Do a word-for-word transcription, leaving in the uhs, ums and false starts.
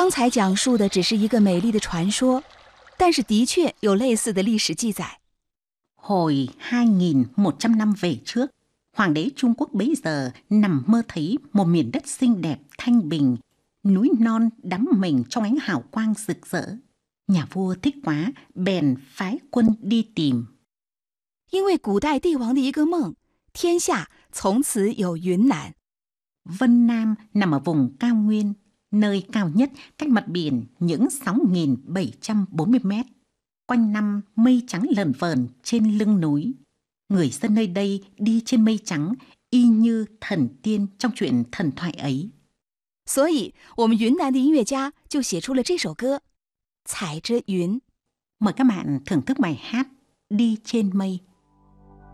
刚才讲述的只是一个美丽的传说，但是的确有类似的历史记载。 Hồi hai nghìn một trăm năm về trước, Hoàng đế Trung Quốc bấy giờ nằm mơ thấy một miền đất xinh đẹp thanh bình, núi non đắm mình trong ánh hào quang rực rỡ. Nhà vua thích quá, bèn phái quân đi tìm. 因为古代帝王的一个梦，天下从此有云南。 Vân Nam nằm ở vùng cao nguyên, nơi cao nhất cách mặt biển những sáu nghìn bảy trăm bốn mươi mét. Quanh năm mây trắng lờn vờn trên lưng núi. Người dân nơi đây đi trên mây trắng y như thần tiên trong chuyện thần thoại ấy. 所以我们云南的音乐家就写出了这首歌《踩着云》。 Mời các bạn thưởng thức bài hát Đi trên mây.